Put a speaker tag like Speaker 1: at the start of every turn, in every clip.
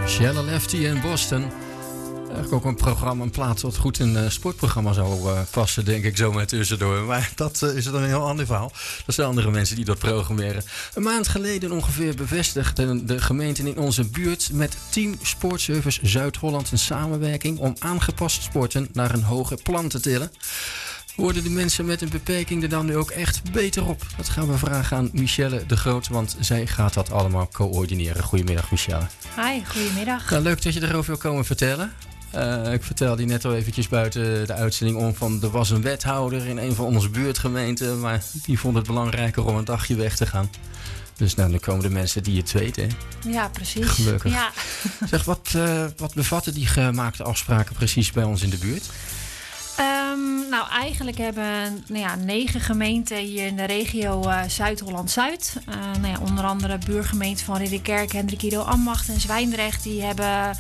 Speaker 1: Shella Lefty in Boston. Eigenlijk ook een plaats wat goed in een sportprogramma zou passen, denk ik, zo maar tussendoor. Maar dat is dan een heel ander verhaal. Dat zijn andere mensen die dat programmeren. Een maand geleden ongeveer bevestigde de gemeente in onze buurt met Team Sportservice Zuid-Holland een samenwerking om aangepast sporten naar een hoger plan te tillen. Worden de mensen met een beperking er dan nu ook echt beter op? Dat gaan we vragen aan Michelle de Groot, want zij gaat dat allemaal coördineren. Goedemiddag, Michelle.
Speaker 2: Hi, goedemiddag.
Speaker 1: Nou, leuk dat je erover wil komen vertellen. Ik vertelde je net al eventjes buiten de uitzending om van er was een wethouder in een van onze buurtgemeenten, maar die vond het belangrijker om een dagje weg te gaan. Dus nou, dan komen de mensen die het weten.
Speaker 2: Ja, precies.
Speaker 1: Gelukkig.
Speaker 2: Ja.
Speaker 1: Zeg, wat bevatten die gemaakte afspraken precies bij ons in de buurt?
Speaker 2: Nou, eigenlijk hebben 9 gemeenten hier in de regio Zuid-Holland-Zuid. Onder andere buurgemeenten van Ridderkerk, Hendrik Ido Ambacht en Zwijndrecht. Die hebben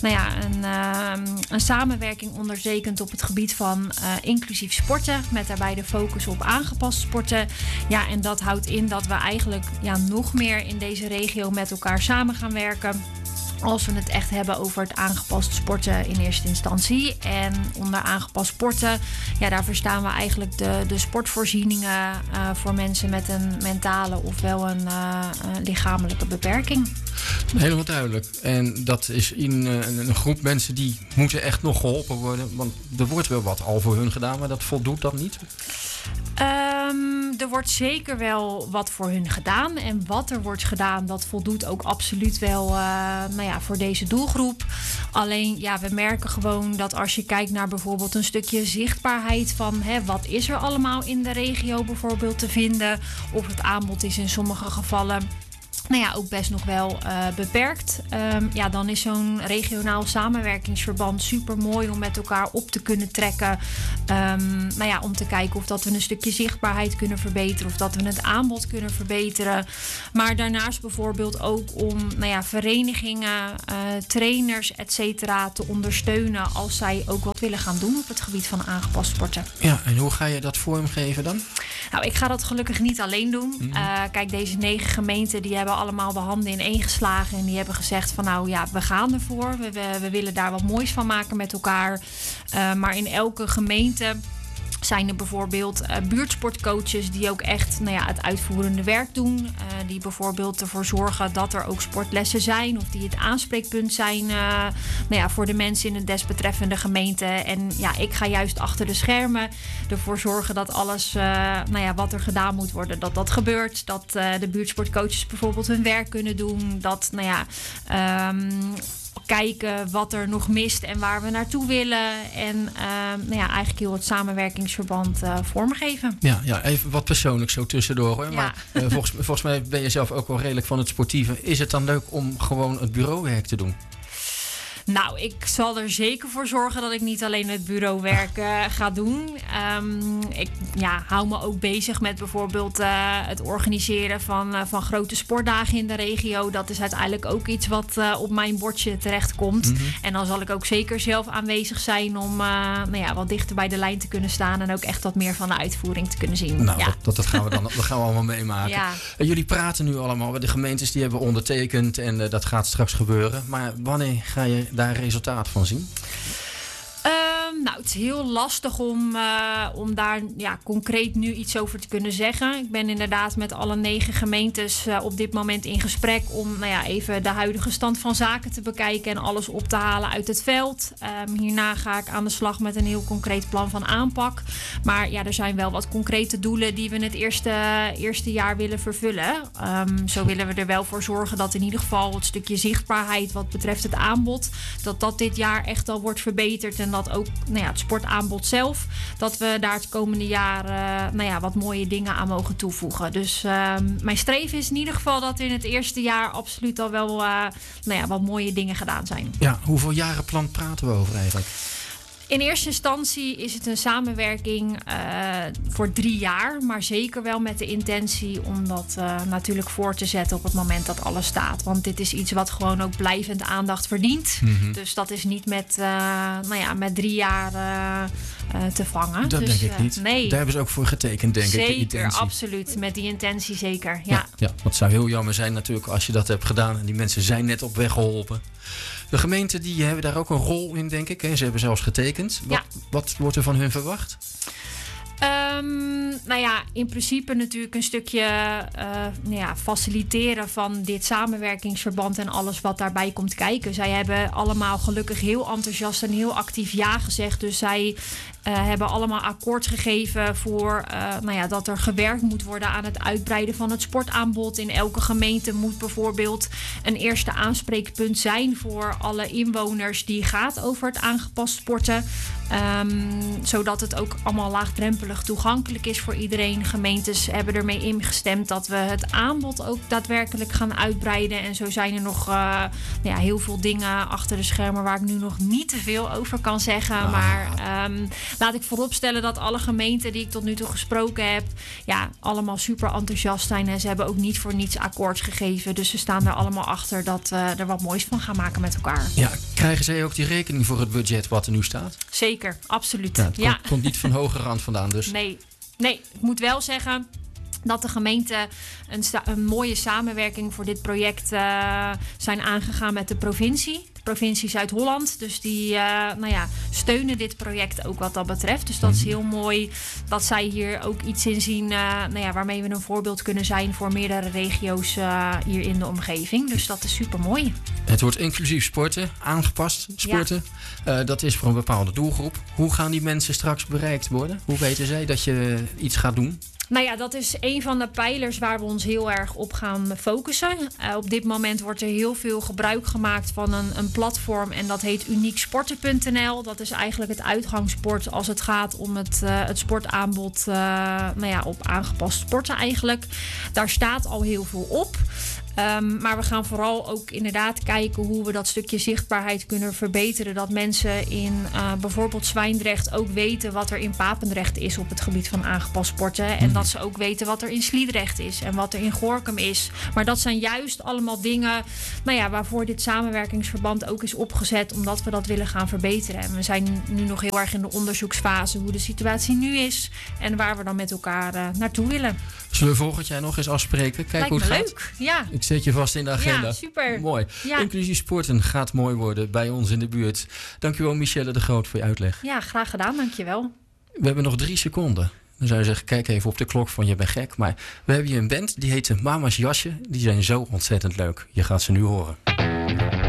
Speaker 2: een samenwerking ondertekend op het gebied van inclusief sporten. Met daarbij de focus op aangepast sporten. Ja, en dat houdt in dat we eigenlijk nog meer in deze regio met elkaar samen gaan werken. Als we het echt hebben over het aangepast sporten in eerste instantie. En onder aangepast sporten, daar verstaan we eigenlijk de sportvoorzieningen voor mensen met een mentale ofwel een lichamelijke beperking.
Speaker 1: Helemaal duidelijk. En dat is in een groep mensen die moeten echt nog geholpen worden. Want er wordt wel wat al voor hun gedaan, maar dat voldoet dan niet?
Speaker 2: Er wordt zeker wel wat voor hun gedaan. En wat er wordt gedaan, dat voldoet ook absoluut wel voor deze doelgroep. Alleen, we merken gewoon dat als je kijkt naar bijvoorbeeld een stukje zichtbaarheid van wat is er allemaal in de regio bijvoorbeeld te vinden. Of het aanbod is in sommige gevallen ook best nog wel beperkt. Dan is zo'n regionaal samenwerkingsverband super mooi om met elkaar op te kunnen trekken. Om te kijken of dat we een stukje zichtbaarheid kunnen verbeteren. Of dat we het aanbod kunnen verbeteren. Maar daarnaast bijvoorbeeld ook om verenigingen, trainers, et cetera te ondersteunen als zij ook wat willen gaan doen op het gebied van aangepast sporten.
Speaker 1: Ja, en hoe ga je dat vormgeven dan?
Speaker 2: Nou, ik ga dat gelukkig niet alleen doen. Kijk, deze 9 gemeenten die hebben allemaal de handen in één geslagen. En die hebben gezegd van we gaan ervoor. We willen daar wat moois van maken met elkaar. Maar in elke gemeente zijn er bijvoorbeeld buurtsportcoaches die ook echt het uitvoerende werk doen. Die bijvoorbeeld ervoor zorgen dat er ook sportlessen zijn. Of die het aanspreekpunt zijn voor de mensen in de desbetreffende gemeente. En ik ga juist achter de schermen ervoor zorgen dat alles wat er gedaan moet worden, dat gebeurt. Dat de buurtsportcoaches bijvoorbeeld hun werk kunnen doen. Dat kijken wat er nog mist en waar we naartoe willen. En eigenlijk heel het samenwerkingsverband vormgeven. Ja,
Speaker 1: even wat persoonlijk zo tussendoor hoor.
Speaker 2: Ja.
Speaker 1: Maar volgens mij ben je zelf ook wel redelijk van het sportieve. Is het dan leuk om gewoon het bureauwerk te doen?
Speaker 2: Nou, ik zal er zeker voor zorgen dat ik niet alleen het bureauwerk ga doen. Ik hou me ook bezig met bijvoorbeeld het organiseren van grote sportdagen in de regio. Dat is uiteindelijk ook iets wat op mijn bordje terechtkomt. Mm-hmm. En dan zal ik ook zeker zelf aanwezig zijn om wat dichter bij de lijn te kunnen staan. En ook echt wat meer van de uitvoering te kunnen zien.
Speaker 1: Nou, dat gaan we dan dat gaan we allemaal meemaken. Ja. Jullie praten nu allemaal. De gemeentes die hebben ondertekend en dat gaat straks gebeuren. Maar wanneer ga je daar resultaat van zien?
Speaker 2: Het is heel lastig om daar concreet nu iets over te kunnen zeggen. Ik ben inderdaad met alle 9 gemeentes op dit moment in gesprek om even de huidige stand van zaken te bekijken en alles op te halen uit het veld. Hierna ga ik aan de slag met een heel concreet plan van aanpak. Maar er zijn wel wat concrete doelen die we in het eerste jaar willen vervullen. Zo willen we er wel voor zorgen dat in ieder geval het stukje zichtbaarheid wat betreft het aanbod, dat dit jaar echt al wordt verbeterd en dat ook het sportaanbod zelf, dat we daar het komende jaar wat mooie dingen aan mogen toevoegen. Dus mijn streven is in ieder geval dat in het eerste jaar absoluut al wel wat mooie dingen gedaan zijn.
Speaker 1: Ja, hoeveel jarenplan praten we over eigenlijk?
Speaker 2: In eerste instantie is het een samenwerking voor 3 jaar. Maar zeker wel met de intentie om dat natuurlijk voor te zetten op het moment dat alles staat. Want dit is iets wat gewoon ook blijvend aandacht verdient. Mm-hmm. Dus dat is niet met 3 jaar te vangen.
Speaker 1: Dat
Speaker 2: dus,
Speaker 1: denk ik niet.
Speaker 2: Nee.
Speaker 1: Daar hebben ze ook voor getekend, denk
Speaker 2: zeker,
Speaker 1: ik. De intentie.
Speaker 2: Zeker, absoluut. Met die intentie zeker. Ja.
Speaker 1: Want het zou heel jammer zijn natuurlijk als je dat hebt gedaan en die mensen zijn net op weg geholpen. De gemeenten die hebben daar ook een rol in, denk ik. Hè? Ze hebben zelfs getekend. Wat wordt er van hun verwacht?
Speaker 2: Nou ja, in principe natuurlijk een stukje faciliteren van dit samenwerkingsverband en alles wat daarbij komt kijken. Zij hebben allemaal gelukkig heel enthousiast en heel actief ja gezegd. Dus zij hebben allemaal akkoord gegeven voor dat er gewerkt moet worden aan het uitbreiden van het sportaanbod. In elke gemeente moet bijvoorbeeld een eerste aanspreekpunt zijn voor alle inwoners die gaat over het aangepast sporten. Zodat het ook allemaal laagdrempelig toegankelijk is voor iedereen. Gemeentes hebben ermee ingestemd dat we het aanbod ook daadwerkelijk gaan uitbreiden. En zo zijn er nog heel veel dingen achter de schermen waar ik nu nog niet te veel over kan zeggen. Maar laat ik vooropstellen dat alle gemeenten die ik tot nu toe gesproken heb, allemaal super enthousiast zijn. En ze hebben ook niet voor niets akkoord gegeven. Dus ze staan er allemaal achter dat we er wat moois van gaan maken met elkaar.
Speaker 1: Ja, krijgen zij ook die rekening voor het budget wat er nu staat?
Speaker 2: Zeker, absoluut.
Speaker 1: Ja, het komt niet van hoge rand vandaan dus.
Speaker 2: Nee, ik moet wel zeggen dat de gemeenten een mooie samenwerking voor dit project zijn aangegaan met de provincie. De provincie Zuid-Holland. Dus die steunen dit project ook wat dat betreft. Dus dat is heel mooi dat zij hier ook iets in zien waarmee we een voorbeeld kunnen zijn voor meerdere regio's hier in de omgeving. Dus dat is super mooi.
Speaker 1: Het wordt inclusief sporten, aangepast sporten. Ja. Dat is voor een bepaalde doelgroep. Hoe gaan die mensen straks bereikt worden? Hoe weten zij dat je iets gaat doen?
Speaker 2: Nou ja, dat is een van de pijlers waar we ons heel erg op gaan focussen. Op dit moment wordt er heel veel gebruik gemaakt van een platform en dat heet unieksporten.nl. Dat is eigenlijk het uitgangspunt als het gaat om het sportaanbod op aangepast sporten eigenlijk. Daar staat al heel veel op. Maar we gaan vooral ook inderdaad kijken hoe we dat stukje zichtbaarheid kunnen verbeteren. Dat mensen in bijvoorbeeld Zwijndrecht ook weten wat er in Papendrecht is op het gebied van aangepast sporten. En dat ze ook weten wat er in Sliedrecht is en wat er in Gorinchem is. Maar dat zijn juist allemaal dingen waarvoor dit samenwerkingsverband ook is opgezet. Omdat we dat willen gaan verbeteren. En we zijn nu nog heel erg in de onderzoeksfase hoe de situatie nu is. En waar we dan met elkaar naartoe willen.
Speaker 1: Zullen we volgend jaar nog eens afspreken? Kijk hoe het gaat.
Speaker 2: Leuk, ja.
Speaker 1: Ik zet je vast in de agenda.
Speaker 2: Ja, super.
Speaker 1: Mooi.
Speaker 2: Ja.
Speaker 1: Inclusief sporten gaat mooi worden bij ons in de buurt. Dankjewel Michelle de Groot voor je uitleg.
Speaker 2: Ja, graag gedaan. Dankjewel.
Speaker 1: We hebben nog 3 seconden. Dan zou je zeggen, kijk even op de klok van je bent gek. Maar we hebben hier een band die heet Mama's Jasje. Die zijn zo ontzettend leuk. Je gaat ze nu horen.